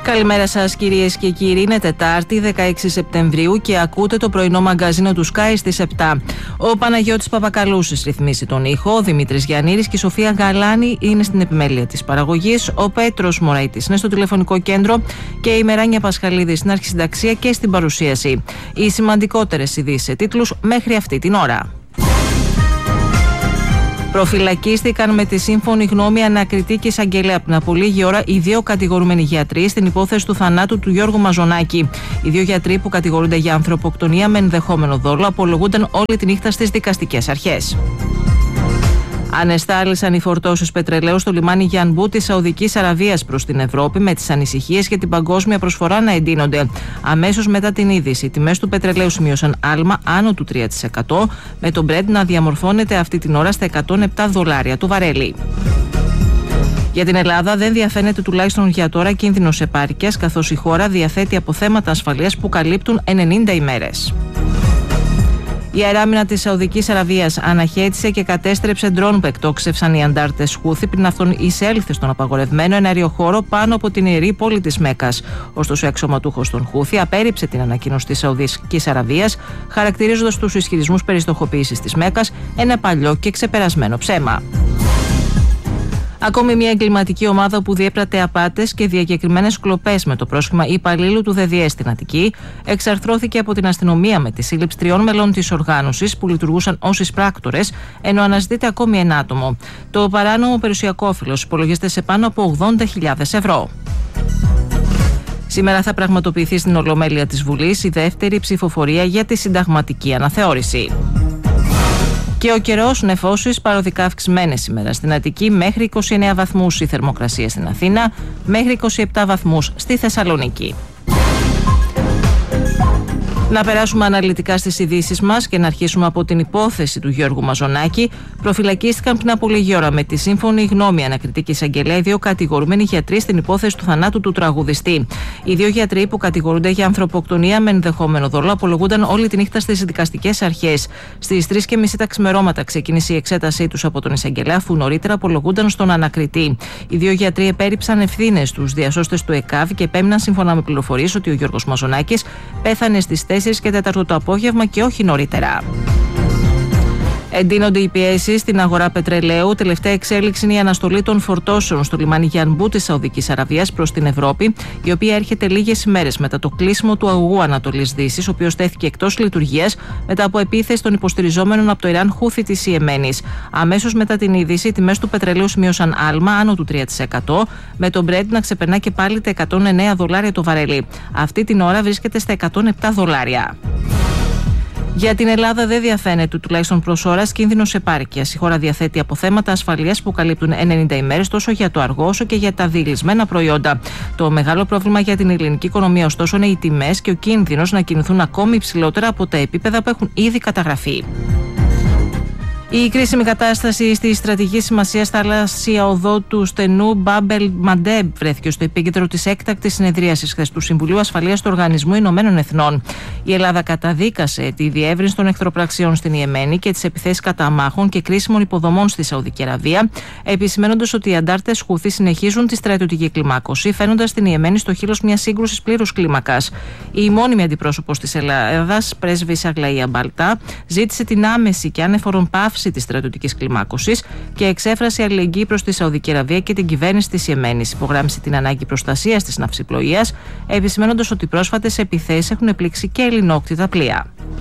Καλημέρα σας κυρίες και κύριοι, είναι Τετάρτη 16 Σεπτεμβρίου και ακούτε το πρωινό μαγκαζίνο του Sky στις 7. Ο Παναγιώτης Παπακαλούσης ρυθμίσει τον ήχο, ο Δημήτρης Γιαννήρης και η Σοφία Γαλάνη είναι στην επιμέλεια της παραγωγής, ο Πέτρος Μωραήτης είναι στο τηλεφωνικό κέντρο και η Μεράνια Πασχαλίδη στην αρχισυνταξία και στην παρουσίαση. Οι σημαντικότερες ειδήσεις σε τίτλους μέχρι αυτή την ώρα. Προφυλακίστηκαν με τη σύμφωνη γνώμη ανακριτή και εισαγγελέα πριν από λίγη ώρα οι δύο κατηγορούμενοι γιατροί στην υπόθεση του θανάτου του Γιώργου Μαζονάκη. Οι δύο γιατροί που κατηγορούνται για ανθρωποκτονία με ενδεχόμενο δόλο απολογούνταν όλη τη νύχτα στις δικαστικές αρχές. Ανεστάλησαν οι φορτώσεις πετρελαίου στο λιμάνι Γιανμπού της Σαουδικής Αραβίας προς την Ευρώπη, με τις ανησυχίες για την παγκόσμια προσφορά να εντείνονται. Αμέσως μετά την είδηση, οι τιμές του πετρελαίου σημείωσαν άλμα άνω του 3%, με το Brent να διαμορφώνεται αυτή την ώρα στα $107 το βαρέλι. Για την Ελλάδα δεν διαφαίνεται τουλάχιστον για τώρα κίνδυνος επάρκειας, καθώς η χώρα διαθέτει αποθέματα ασφαλείας που καλύπτουν 90 ημέρες. Η αεράμινα της Σαουδικής Αραβίας αναχέτησε και κατέστρεψε ντρόν που εκτόξευσαν οι αντάρτες Χούθη πριν αυτόν εισέλθε στον απαγορευμένο εναέριο χώρο πάνω από την ιερή πόλη της Μέκκας. Ωστόσο, ο αξιωματούχος των Χούθη απέρριψε την ανακοίνωση της Σαουδικής Αραβίας, χαρακτηρίζοντας τους ισχυρισμούς περί στοχοποίησης της Μέκκας ένα παλιό και ξεπερασμένο ψέμα. Ακόμη μια εγκληματική ομάδα που διέπρατε απάτες και διακεκριμένες κλοπές με το πρόσχημα υπαλλήλου του ΔΔΕ στην Αττική εξαρθρώθηκε από την αστυνομία με τη σύλληψη 3 μελών της οργάνωσης που λειτουργούσαν ως εισπράκτορες, ενώ αναζητείται ακόμη ένα άτομο. Το παράνομο περιουσιακό όφελος υπολογίζεται σε πάνω από 80.000 ευρώ. Σήμερα θα πραγματοποιηθεί στην Ολομέλεια της Βουλής η δεύτερη ψηφοφορία για τη συνταγματική αναθεώρηση. Και ο καιρός, νεφώσεις παροδικά αυξημένες σήμερα στην Αττική, μέχρι 29 βαθμούς η θερμοκρασία στην Αθήνα, μέχρι 27 βαθμούς στη Θεσσαλονίκη. Να περάσουμε αναλυτικά στις ειδήσεις μας και να αρχίσουμε από την υπόθεση του Γιώργου Μαζονάκη. Προφυλακίστηκαν πριν από λίγη ώρα με τη σύμφωνη γνώμη ανακριτή και εισαγγελέα οι δύο κατηγορούμενοι γιατροί στην υπόθεση του θανάτου του τραγουδιστή. Οι δύο γιατροί που κατηγορούνται για ανθρωποκτονία με ενδεχόμενο δόλο απολογούνταν όλη τη νύχτα στις δικαστικές αρχές. Στις 3:30 τα ξημερώματα ξεκίνησε η εξέτασή τους από τον εισαγγελέα, αφού νωρίτερα απολογούνταν στον ανακριτή. Οι δύο γιατροί επέριψαν ευθύνες στους διασώστες του ΕΚΑΒ και επέμειναν σύμφωνα με πληροφορίες ότι ο Γιώργος Μαζονάκης πέθανε στις 4 και 4 το απόγευμα και όχι νωρίτερα. Εντείνονται οι πιέσεις στην αγορά πετρελαίου. Τελευταία εξέλιξη είναι η αναστολή των φορτώσεων στο λιμάνι Γιανμπού της Σαουδικής Αραβίας προς την Ευρώπη, η οποία έρχεται λίγες ημέρες μετά το κλείσιμο του αγωγού Ανατολής Δύσης, ο οποίος τέθηκε εκτός λειτουργίας μετά από επίθεση των υποστηριζόμενων από το Ιράν Χούθη της Ιεμένης. Αμέσως μετά την είδηση, οι τιμές του πετρελαίου σημείωσαν άλμα άνω του 3%, με το Brent να ξεπερνά και πάλι τα $109 το βαρέλι. Αυτή την ώρα βρίσκεται στα $107. Για την Ελλάδα δεν διαφαίνεται τουλάχιστον προς ώρας κίνδυνος επάρκειας. Η χώρα διαθέτει αποθέματα ασφαλείας που καλύπτουν 90 ημέρες τόσο για το αργό όσο και για τα διηλυσμένα προϊόντα. Το μεγάλο πρόβλημα για την ελληνική οικονομία, ωστόσο, είναι οι τιμές και ο κίνδυνος να κινηθούν ακόμη υψηλότερα από τα επίπεδα που έχουν ήδη καταγραφεί. Η κρίσιμη κατάσταση στη στρατηγική σημασία θαλάσσια οδό του στενού Μπάμπελ Μαντέμπ βρέθηκε στο επίκεντρο της έκτακτης συνεδρίασης χθες του Συμβουλίου Ασφαλείας του Οργανισμού Ηνωμένων Εθνών. Η Ελλάδα καταδίκασε τη διεύρυνση των εχθροπραξιών στην Ιεμένη και τις επιθέσεις κατά αμάχων και κρίσιμων υποδομών στη Σαουδική Αραβία, επισημαίνοντας ότι οι αντάρτες Χούθη συνεχίζουν τη στρατιωτική κλιμάκωση, φαίνοντας την Ιεμένη στο χείλος μιας σύγκρουσης πλήρους κλίμακας. Η μόνιμη αντιπρόσωπος της Ελλάδας, πρέσβης Αγλαία Μπαλτά, ζήτησε την άμεση και άνεφορον πάυση της στρατιωτικής κλιμάκωσης και εξέφρασε αλληλεγγύη προς τη Σαουδική Αραβία και την κυβέρνηση της Ιεμένης. Υπογράμμισε την ανάγκη προστασίας της ναυσιπλοείας, επισημαίνοντας ότι πρόσφατες επιθέσεις έχουν πλήξει και ελληνόκτητα πλοία.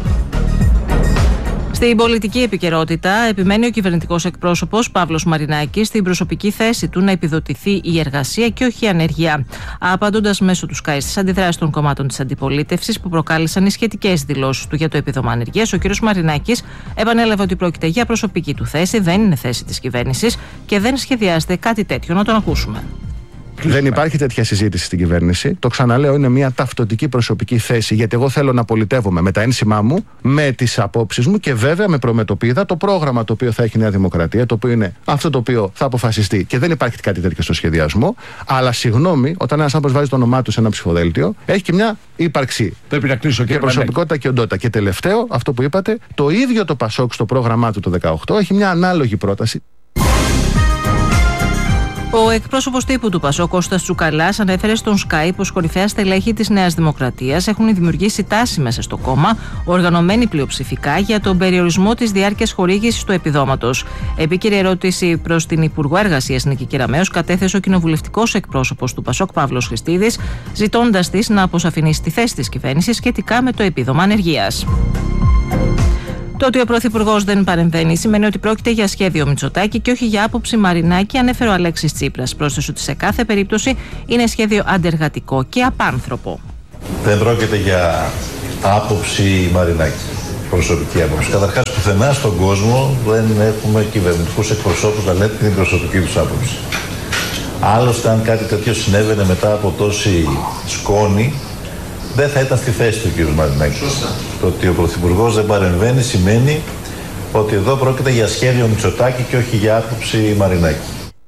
Στην πολιτική επικαιρότητα, επιμένει ο κυβερνητικός εκπρόσωπος Παύλος Μαρινάκης στην προσωπική θέση του να επιδοτηθεί η εργασία και όχι η ανεργία. Απαντώντας μέσω του Sky στις αντιδράσεις των κομμάτων της αντιπολίτευσης που προκάλεσαν οι σχετικές δηλώσεις του για το επίδομα ανεργίας, ο κ. Μαρινάκης επανέλαβε ότι πρόκειται για προσωπική του θέση, δεν είναι θέση της κυβέρνησης και δεν σχεδιάζεται κάτι τέτοιο. Να τον ακούσουμε. Δεν υπάρχει τέτοια συζήτηση στην κυβέρνηση. Το ξαναλέω, είναι μια ταυτοτική προσωπική θέση, γιατί εγώ θέλω να πολιτεύομαι με τα ένσημά μου, με τις απόψεις μου και βέβαια με προμετωπίδα το πρόγραμμα το οποίο θα έχει η Νέα Δημοκρατία, το οποίο είναι αυτό το οποίο θα αποφασιστεί και δεν υπάρχει κάτι τέτοιο στο σχεδιασμό. Αλλά συγγνώμη, όταν ένας άνθρωπος βάζει το όνομά του σε ένα ψηφοδέλτιο, έχει και μια ύπαρξη. Πρέπει να κλείσω και προσωπικότητα και οντότητα. Και τελευταίο, αυτό που είπατε, το ίδιο το ΠΑΣΟΚ στο πρόγραμμά του το 2018 έχει μια ανάλογη πρόταση. Ο εκπρόσωπος τύπου του ΠΑΣΟΚ, Κώστας Τσουκαλάς, ανέφερε στον Sky πως κορυφαία στελέχη της Νέας Δημοκρατίας έχουν δημιουργήσει τάση μέσα στο κόμμα, οργανωμένη πλειοψηφικά, για τον περιορισμό της διάρκειας χορήγησης του επιδόματος. Επίκαιρη ερώτηση προς την Υπουργό Εργασίας Νίκη Κεραμέως κατέθεσε ο κοινοβουλευτικός εκπρόσωπος του ΠΑΣΟΚ, Παύλος Χριστίδης, ζητώντας της να αποσαφηνίσει τη θέση της κυβέρνησης σχετικά με το επίδομα ανεργίας. Το ότι ο Πρωθυπουργός δεν παρεμβαίνει σημαίνει ότι πρόκειται για σχέδιο Μητσοτάκη και όχι για άποψη Μαρινάκη, ανέφερε ο Αλέξης Τσίπρας. Πρόσθεσε ότι σε κάθε περίπτωση είναι σχέδιο αντεργατικό και απάνθρωπο. Δεν πρόκειται για άποψη Μαρινάκη, προσωπική άποψη. Καταρχάς, πουθενά στον κόσμο δεν έχουμε κυβερνητικούς εκπροσώπους να λένε την προσωπική τους άποψη. Άλλωστε, αν κάτι τέτοιο συνέβαινε μετά από τόση σκόνη, δεν θα ήταν στη θέση του κ. Μαρινάκη. Το ότι ο Πρωθυπουργός δεν παρεμβαίνει σημαίνει ότι εδώ πρόκειται για σχέδιο Μητσοτάκη και όχι για άποψη Μαρινάκη.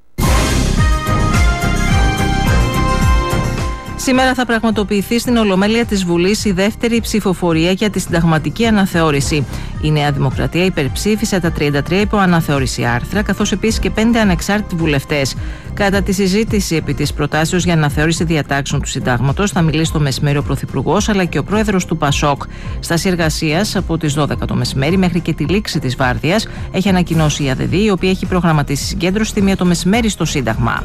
Σήμερα θα πραγματοποιηθεί στην Ολομέλεια της Βουλής η δεύτερη ψηφοφορία για τη συνταγματική αναθεώρηση. Η Νέα Δημοκρατία υπερψήφισε τα 33 υποαναθεώρηση άρθρα, καθώς επίσης και 5 ανεξάρτητοι βουλευτές. Κατά τη συζήτηση επί της προτάσεως για αναθεώρηση διατάξεων του Συντάγματος θα μιλήσει το μεσημέρι ο Πρωθυπουργός αλλά και ο Πρόεδρος του ΠΑΣΟΚ. Στάση εργασίας από τις 12 το μεσημέρι μέχρι και τη λήξη της βάρδιας έχει ανακοινώσει η ΑΔΔ, η οποία έχει προγραμματίσει συγκέντρωση στη 1 το μεσημέρι στο Σύνταγμα.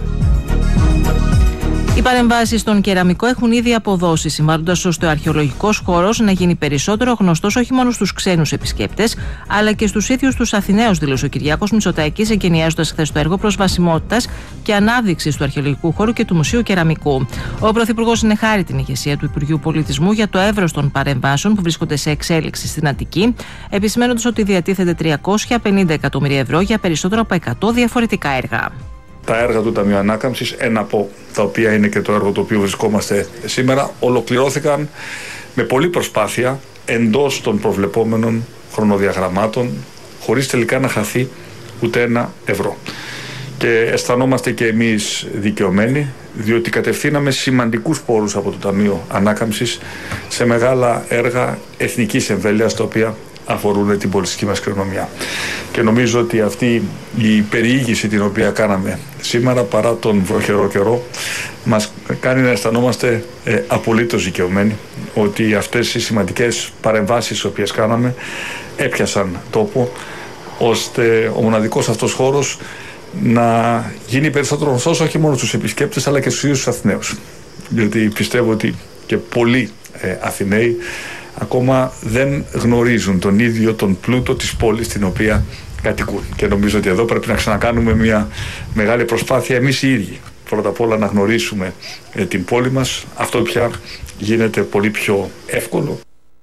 Οι παρεμβάσεις στον κεραμικό έχουν ήδη αποδώσει, συμβάλλοντας ώστε ο αρχαιολογικός χώρος να γίνει περισσότερο γνωστός όχι μόνο στους ξένους επισκέπτες, αλλά και στους ίδιους τους Αθηναίους, δήλωσε ο Κυριάκος Μητσοτάκης, εγκαινιάζοντας χθες το έργο προσβασιμότητας και ανάδειξης του αρχαιολογικού χώρου και του Μουσείου Κεραμικού. Ο Πρωθυπουργός συνεχάρει την ηγεσία του Υπουργείου Πολιτισμού για το εύρος των παρεμβάσεων που βρίσκονται σε εξέλιξη στην Αττική, επισημένοντας ότι διατίθεται 350 εκατομμύρια ευρώ για περισσότερο από 100 διαφορετικά έργα. Τα έργα του Ταμείου Ανάκαμψης, ένα από τα οποία είναι και το έργο το οποίο βρισκόμαστε σήμερα, ολοκληρώθηκαν με πολλή προσπάθεια εντός των προβλεπόμενων χρονοδιαγραμμάτων, χωρίς τελικά να χαθεί ούτε ένα ευρώ. Και αισθανόμαστε και εμείς δικαιωμένοι, διότι κατευθύναμε σημαντικούς πόρους από το Ταμείο Ανάκαμψης σε μεγάλα έργα εθνικής εμβέλειας, τα οποία αφορούν την πολιτιστική μας κληρονομιά. Και νομίζω ότι αυτή η περιήγηση την οποία κάναμε σήμερα, παρά τον βροχερό καιρό, μας κάνει να αισθανόμαστε απολύτως δικαιωμένοι ότι αυτές οι σημαντικές παρεμβάσεις τις οποίες κάναμε έπιασαν τόπο, ώστε ο μοναδικός αυτός χώρος να γίνει περισσότερο γνωστός όχι μόνο στους επισκέπτες αλλά και στους ίδιους τους Αθηναίους. Διότι πιστεύω ότι και πολλοί Αθηναίοι ακόμα δεν γνωρίζουν τον ίδιο τον πλούτο της πόλης στην οποία κατοικούν. Και νομίζω ότι εδώ πρέπει να ξανακάνουμε μια μεγάλη προσπάθεια εμείς οι ίδιοι. Πρώτα απ' όλα να γνωρίσουμε την πόλη μας. Αυτό πια γίνεται πολύ πιο εύκολο.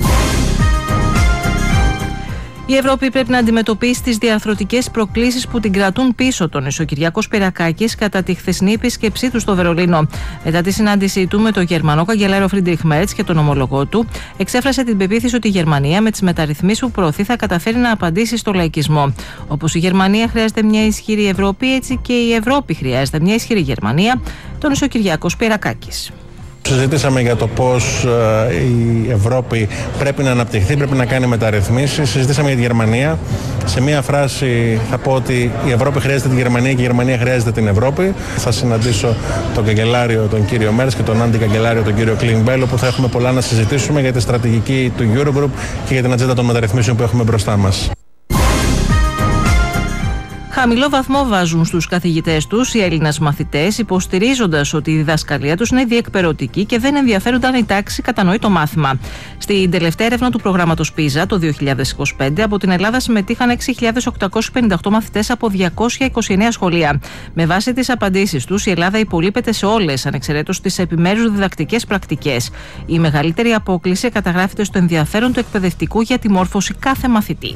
Η Ευρώπη πρέπει να αντιμετωπίσει τις διαρθρωτικές προκλήσεις που την κρατούν πίσω, τόνισε ο Κυριάκος Πυρακάκης κατά τη χθεσινή επίσκεψή του στο Βερολίνο. Μετά τη συνάντησή του με τον Γερμανό καγκελάριο Φρίντριχ Μέρτς και τον ομολογό του, εξέφρασε την πεποίθηση ότι η Γερμανία με τις μεταρρυθμίσεις που προωθεί θα καταφέρει να απαντήσει στο λαϊκισμό. Όπως η Γερμανία χρειάζεται μια ισχυρή Ευρώπη, έτσι και η Ευρώπη χρειάζεται μια ισχυρή Γερμανία, τόνισε ο Κυριάκος Πυρακάκης. Συζητήσαμε για το πώς η Ευρώπη πρέπει να αναπτυχθεί, πρέπει να κάνει μεταρρυθμίσεις. Συζητήσαμε για τη Γερμανία. Σε μία φράση θα πω ότι η Ευρώπη χρειάζεται τη Γερμανία και η Γερμανία χρειάζεται την Ευρώπη. Θα συναντήσω τον καγκελάριο, τον κύριο Μέρτς, και τον αντικαγκελάριο, τον κύριο Κλίνγκμπελ, όπου θα έχουμε πολλά να συζητήσουμε για τη στρατηγική του Eurogroup και για την ατζέντα των μεταρρυθμίσεων που έχουμε μπροστά μας. Χαμηλό βαθμό βάζουν στους καθηγητές τους οι Έλληνες μαθητές, υποστηρίζοντας ότι η διδασκαλία τους είναι διεκπερωτική και δεν ενδιαφέρονται αν η τάξη κατανοεί το μάθημα. Στην τελευταία έρευνα του προγράμματος PISA το 2025, από την Ελλάδα συμμετείχαν 6.858 μαθητές από 229 σχολεία. Με βάση τις απαντήσεις τους, η Ελλάδα υπολείπεται σε όλες, ανεξαιρέτως τις επιμέρους διδακτικές πρακτικές. Η μεγαλύτερη απόκλιση καταγράφεται στο ενδιαφέρον του εκπαιδευτικού για τη μόρφωση κάθε μαθητή.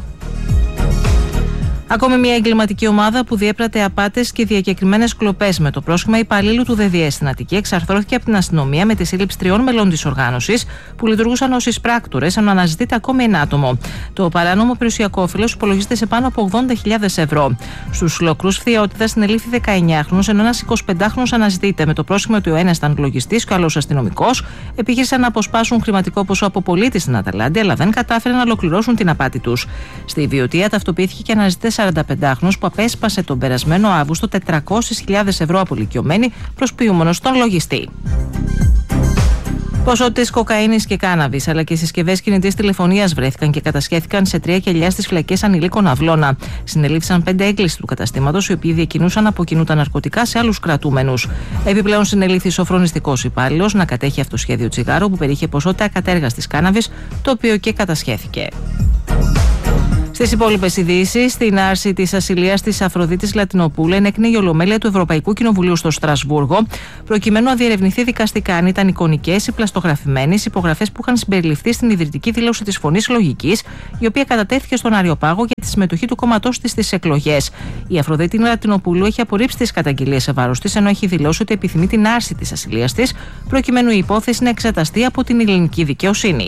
Ακόμη μια εγκληματική ομάδα που διέπρατε απάτες και διακεκριμένες κλοπές με το πρόσχημα υπαλλήλου του ΔΔΕ στην Αττική εξαρθρώθηκε από την αστυνομία με τη σύλληψη 3 μελών της οργάνωσης που λειτουργούσαν ως εισπράκτορες, ενώ αναζητείται ακόμη ένα άτομο. Το παράνομο περιουσιακό όφελος υπολογίζεται σε πάνω από 80.000 ευρώ. Στους λοκρούς φθιότητας συνελήφθη 19χρονος, ενώ ένας 25χρονος αναζητείται. Με το πρόσχημα ότι ο ένας ήταν λογιστής και ο άλλος αστυνομικός, επιχείρησαν να αποσπάσουν χρηματικό ποσό από πολίτη στην Αταλάντη, αλλά δεν κατάφεραν να ολοκληρώσουν την απάτη τους. Στη Βιωτία ταυτοποιήθηκε και αναζητείται 45χρονος που απέσπασε τον περασμένο Αύγουστο 400.000 ευρώ από ηλικιωμένη προσποιούμενος στον λογιστή. Ποσότητες κοκαίνης και κάναβης αλλά και συσκευές κινητής τηλεφωνίας βρέθηκαν και κατασχέθηκαν σε 3 κελιά στις φυλακές ανηλίκων Αυλώνα. Συνελήφθησαν 5 έγκλειστοι του καταστήματος, οι οποίοι διακινούσαν από κοινού τα ναρκωτικά σε άλλους κρατούμενους. Επιπλέον, συνελήφθη σοφρονιστικός υπάλληλος να κατέχει αυτοσχέδιο τσιγάρο που περιείχε ποσότητα ακατέργαστης κάναβης, το οποίο και κατασχέθηκε. Στις υπόλοιπες ειδήσεις, στην άρση της ασυλίας της Αφροδίτης Λατινοπούλου ενέκρινε η Ολομέλεια του Ευρωπαϊκού Κοινοβουλίου στο Στρασβούργο, προκειμένου να διερευνηθεί δικαστικά αν ήταν εικονικές ή πλαστογραφημένες υπογραφές που είχαν συμπεριληφθεί στην ιδρυτική δήλωση της Φωνής Λογικής, η οποία κατατέθηκε στον Αριοπάγο για τη συμμετοχή του κόμματός της στις εκλογές. Η Αφροδίτη Λατινοπούλου έχει απορρίψει τις καταγγελίες σε βάρος της, ενώ έχει δηλώσει ότι επιθυμεί την άρση της ασυλίας της, προκειμένου η υπόθεση να εξεταστεί από την ελληνική δικαιοσύνη.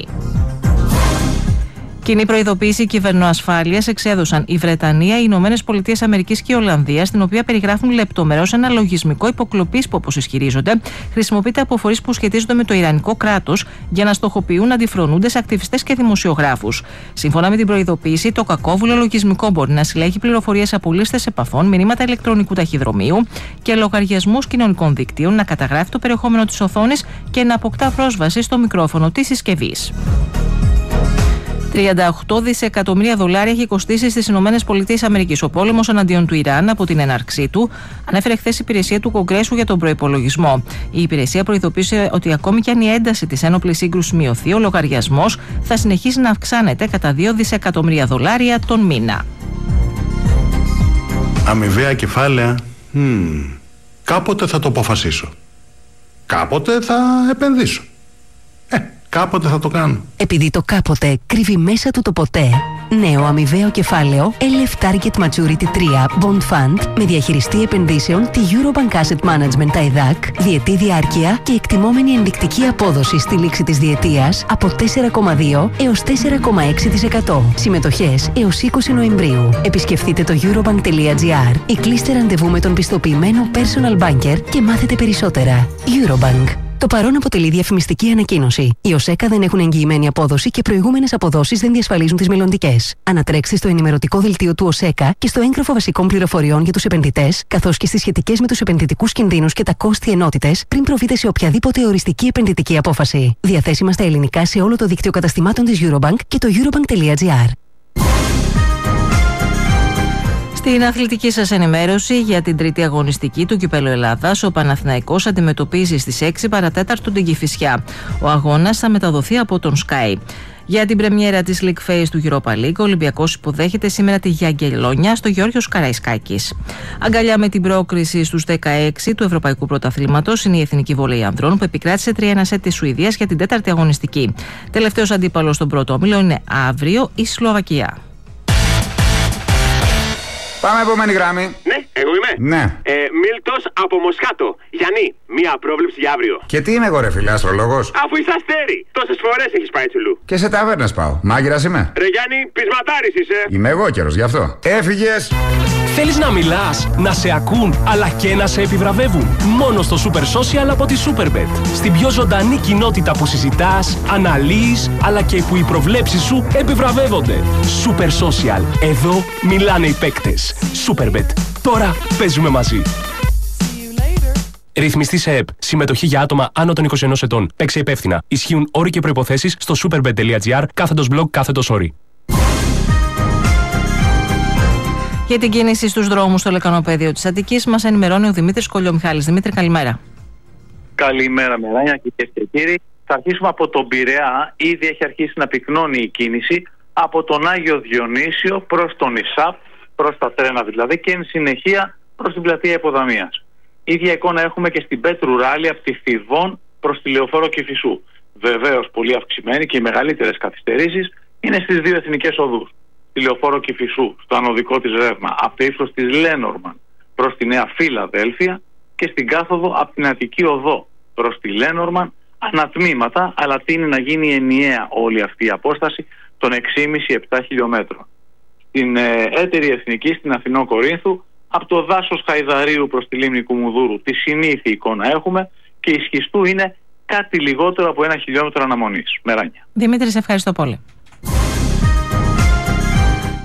Κοινή προειδοποίηση κυβερνοασφάλειας εξέδωσαν η Βρετανία, οι Ηνωμένες Πολιτείες Αμερικής και η Ολλανδία, στην οποία περιγράφουν λεπτομερώς ένα λογισμικό υποκλοπής που, όπως ισχυρίζονται, χρησιμοποιείται από φορείς που σχετίζονται με το Ιρανικό κράτος για να στοχοποιούν αντιφρονούντες, ακτιβιστές και δημοσιογράφους. Σύμφωνα με την προειδοποίηση, το κακόβουλο λογισμικό μπορεί να συλλέγει πληροφορίες από λίστες επαφών, μηνύματα ηλεκτρονικού ταχυδρομείου και λογαριασμούς κοινωνικών δικτύων, να καταγράφει το περιεχόμενο της οθόνης και να αποκτά πρόσβαση στο μικρόφωνο της συσκευής. 38 δισεκατομμύρια δολάρια έχει κοστίσει στις ΗΠΑ ο πόλεμος εναντίον του Ιράν από την έναρξή του, ανέφερε χθες η υπηρεσία του Κογκρέσου για τον προϋπολογισμό. Η υπηρεσία προειδοποίησε ότι ακόμη κι αν η ένταση της ένοπλης σύγκρουσης μειωθεί, ο λογαριασμός θα συνεχίσει να αυξάνεται κατά 2 δισεκατομμύρια δολάρια τον μήνα. Αμοιβαία κεφάλαια. Κάποτε θα το αποφασίσω. Κάποτε θα επενδύσω. Κάποτε θα το κάνω. Επειδή το κάποτε κρύβει μέσα του το ποτέ. Νέο αμοιβαίο κεφάλαιο LF Target Maturity 3 Bond Fund με διαχειριστή επενδύσεων τη Eurobank Asset Management ΤΑΙΔΑΚ, διετή διάρκεια και εκτιμόμενη ενδεικτική απόδοση στη λήξη της διετίας από 4,2 έως 4,6%. Συμμετοχές έως 20 Νοεμβρίου. Επισκεφτείτε το eurobank.gr ή κλείστε ραντεβού με τον πιστοποιημένο personal banker και μάθετε περισσότερα. Eurobank. Το παρόν αποτελεί διαφημιστική ανακοίνωση. Οι ΟΣΕΚΑ δεν έχουν εγγυημένη απόδοση και προηγούμενες αποδόσεις δεν διασφαλίζουν τις μελλοντικές. Ανατρέξτε στο ενημερωτικό δελτίο του ΟΣΕΚΑ και στο έγγραφο βασικών πληροφοριών για τους επενδυτές, καθώς και στις σχετικές με τους επενδυτικούς κινδύνους και τα κόστη ενότητες, πριν προβείτε σε οποιαδήποτε οριστική επενδυτική απόφαση. Διαθέσιμα στα ελληνικά σε όλο το δίκτυο καταστημάτων της Eurobank και το eurobank.gr. Στην αθλητική σας ενημέρωση για την τρίτη αγωνιστική του Κυπέλλου Ελλάδας, ο Παναθηναϊκός αντιμετωπίζει στις 6 παρατέταρτο την Κηφισιά. Ο αγώνας θα μεταδοθεί από τον Sky. Για την πρεμιέρα της League Phase του Europa League, ο Ολυμπιακός υποδέχεται σήμερα τη Γιαγκελόνια στο Γιώργιος Καραϊσκάκης. Αγκαλιά με την πρόκριση στους 16 του Ευρωπαϊκού Πρωταθλήματος είναι η Εθνική Βόλεϊ Ανδρών που επικράτησε 3-1 σετ της Σουηδίας για την τέταρτη αγωνιστική. Τελευταίος αντίπαλος στον πρώτο όμιλο είναι αύριο η Σλοβακία. Πάμε επόμενη γραμμή. Ναι, εγώ είμαι. Ναι. Μίλτος από Μοσχάτο. Γιάννη, μία πρόβλεψη για αύριο. Και τι είμαι εγώ, ρε φίλε, αστρολόγος? Αφού είσαι αστέρι. Τόσες φορές έχεις πάει τσουλού. Και σε ταβέρνες πάω. Μάγειρας είμαι. Ρε Γιάννη, πεισματάρης είσαι. Είμαι εγώ καιρός, γι' αυτό. Έφυγες. Θέλεις να μιλάς, να σε ακούν, αλλά και να σε επιβραβεύουν? Μόνο στο Super Social από τη Superbet. Στην πιο ζωντανή κοινότητα που συζητάς, αναλύεις, αλλά και που οι προβλέψεις σου επιβραβεύονται. Super Social. Εδώ μιλάνε οι παίκτες. Superbet. Τώρα παίζουμε μαζί. Ρυθμιστή σε ΕΠ. Συμμετοχή για άτομα άνω των 21 ετών. Παίξε υπεύθυνα. Ισχύουν όροι και προϋποθέσεις στο superbet.gr/blog/όροι. Για την κίνηση στους δρόμους στο λεκανοπέδιο της Αττικής μας ενημερώνει ο Δημήτρης Κολιομιχάλης. Δημήτρη, καλημέρα. Καλημέρα, Μεράνια, κυρίες και κύριοι. Θα αρχίσουμε από τον Πειραιά. Ήδη έχει αρχίσει να πυκνώνει η κίνηση από τον Άγιο Διονύσιο προς τον ΙΣΑΠ, προς τα τρένα δηλαδή, και εν συνεχεία προς την πλατεία Υποδαμίας. Ίδια εικόνα έχουμε και στην Πέτρου Ράλη από τη Θηβών προς τη Λεωφόρο Κηφισού. Βεβαίως πολύ αυξημένη και οι μεγαλύτερες καθυστερήσεις είναι στις δύο εθνικές οδούς. Τη Λεωφόρο Κηφισού, στο ανωδικό της ρεύμα, από το ύψος της Λένορμαν προς τη Νέα Φιλαδέλφια και στην κάθοδο από την Αττική Οδό προς τη Λένορμαν, ανατμήματα, αλλά τείνει να γίνει ενιαία όλη αυτή η απόσταση των 6,5-7 χιλιόμετρων. Στην έτερη εθνική, στην Αθηνό Κορίνθου, από το δάσος Χαϊδαρίου προς τη λίμνη Κουμουδούρου, τη συνήθη εικόνα έχουμε, και η Σχιστού είναι κάτι λιγότερο από 1 χιλιόμετρο αναμονής. Μεράνια. Δημήτρη, σε ευχαριστώ πολύ.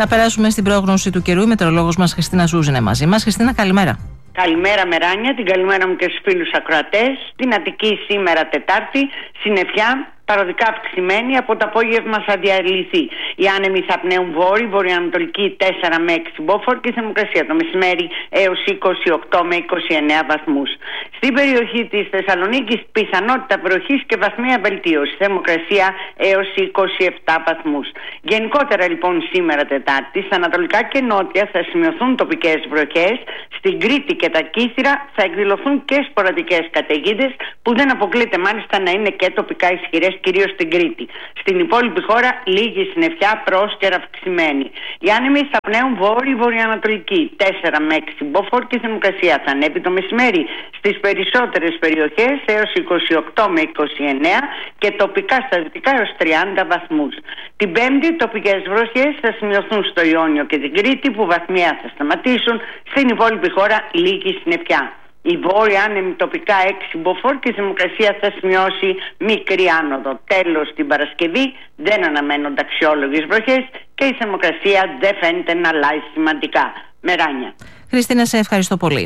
Να περάσουμε στην πρόγνωση του καιρού. Η μετεωρολόγος μας Χριστίνα Ζούζη είναι μαζί μας. Χριστίνα, καλημέρα. Καλημέρα Μεράνια, την καλημέρα μου και στους φίλους ακροατές. Στην Αττική σήμερα Τετάρτη, συννεφιά, παροδικά αυξημένη, από το απόγευμα θα διαλυθεί. Οι άνεμοι θα πνέουν βόρειο, βορειοανατολική 4 με 6 μποφόρ και η θερμοκρασία το μεσημέρι έως 28 με 29 βαθμούς. Στην περιοχή της Θεσσαλονίκης πιθανότητα βροχής και βαθμία βελτίωση. Θερμοκρασία έως 27 βαθμούς. Γενικότερα λοιπόν σήμερα Τετάρτη, στα ανατολικά και νότια θα σημειωθούν τοπικές βροχές. Στην Κρήτη και τα Κύθυρα θα εκδηλωθούν και σποραδικές καταιγίδες που δεν αποκλείεται μάλιστα να είναι και τοπικά ισχυρές, κυρίως στην Κρήτη. Στην υπόλοιπη χώρα λίγη συννεφιά, πρόσκαιρα αυξημένη. Οι άνεμοι θα πνέουν βόρειο-βορειοανατολική 4 με 6 μποφόρ και η θερμοκρασία θα ανέβει το μεσημέρι στις περισσότερες περιοχές έως 28 με 29 και τοπικά στα δυτικά έως 30 βαθμούς. Την Πέμπτη τοπικές βροχές θα σημειωθούν στο Ιόνιο και την Κρήτη που βαθμία θα σταματήσουν. Στην υπόλοιπη χώρα λίγη συννεφιά. Η βόρεια άνεμη τοπικά 6 μποφόρ και η θερμοκρασία θα σημειώσει μικρή άνοδο. Τέλος, την Παρασκευή δεν αναμένονται αξιόλογες βροχές και η θερμοκρασία δεν φαίνεται να αλλάζει σημαντικά. Μεράνια. Χριστίνα, σε ευχαριστώ πολύ.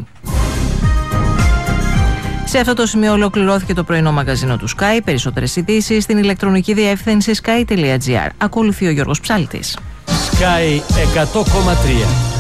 Σε αυτό το σημείο ολοκληρώθηκε το πρωινό μαγαζίνο του Sky. Περισσότερες ειδήσεις στην ηλεκτρονική διεύθυνση sky.gr. Ακολουθεί ο Γιώργος Ψάλτης. Sky 100,3.